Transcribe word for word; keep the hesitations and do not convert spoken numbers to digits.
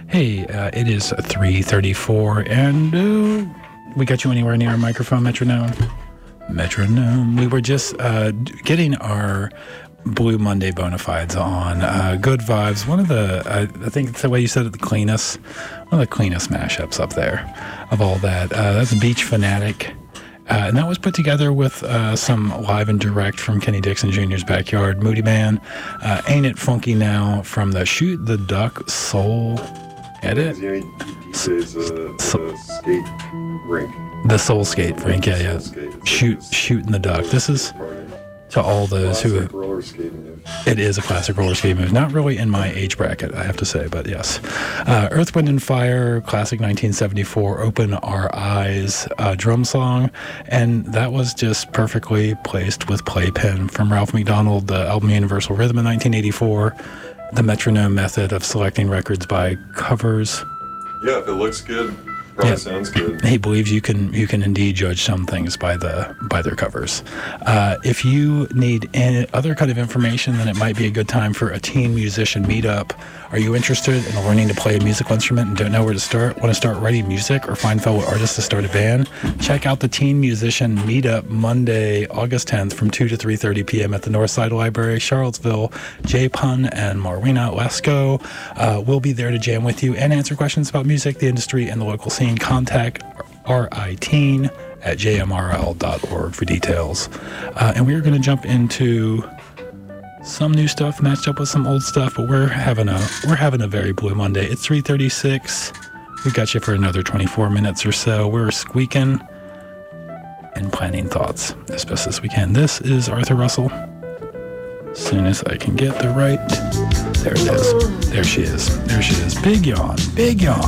Hey, uh, it is three thirty-four, and uh, we got you anywhere near a microphone, Metronome? Metronome. We were just uh, getting our Blue Monday bona fides on. Uh, good vibes. One of the, I, I think it's the way you said it, the cleanest, one of the cleanest mashups up there of all that. Uh, that's Beach Fanatic. Uh, and that was put together with uh, some live and direct from Kenny Dixon Junior's backyard. Moody Man. Uh, Ain't It Funky Now from the Shoot the Duck Soul Edit. Yeah, he, he says uh, the skate rink. The Soul Skate rink, yeah, yeah. Shoot, Shooting the Duck. This is to all those who. Classic roller skating move. It is a classic roller skate move. Not really in my age bracket, I have to say, but yes. Uh, Earth, Wind and Fire, classic nineteen seventy-four, Open Our Eyes uh, drum song. And that was just perfectly placed with Playpen from Ralph McDonald, the album Universal Rhythm in nineteen eighty-four. The metronome method of selecting records by covers. Yeah, if it looks good, probably Yeah. sounds good. He believes you can you can indeed judge some things by the by their covers. Uh, if you need any other kind of information, then it might be a good time for a teen musician meetup. Are you interested in learning to play a musical instrument and don't know where to start? Want to start writing music or find fellow artists to start a band? Check out the Teen Musician Meetup Monday, August tenth from two to three thirty p.m. at the Northside Library, Charlottesville. Jay Pun and Marwena Lesko uh, will be there to jam with you and answer questions about music, the industry, and the local scene. Contact R I Teen at j m r l dot org for details. Uh, and we're going to jump into some new stuff matched up with some old stuff, but we're having a we're having a very Blue Monday. It's three thirty-six. We got you for another twenty-four minutes or so. We're squeaking and planning thoughts as best as we can. This is Arthur Russell. As soon as I can get the right, there it is. There she is. There she is. Big yawn. Big yawn.